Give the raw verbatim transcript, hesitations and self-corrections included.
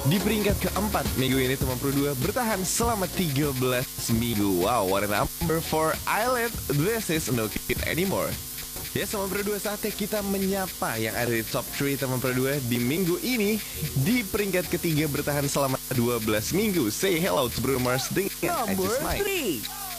Di peringkat keempat, minggu ini Teman Pro dua bertahan selama tiga belas minggu. Wow, what a number for Island. This is no kid anymore. Ya, Teman Pro dua, saatnya kita menyapa yang ada di top tiga Teman Pro dua di minggu ini. Di peringkat ketiga bertahan selama dua belas minggu. Say hello to Bruno Mars dengan I Number Just Might. three.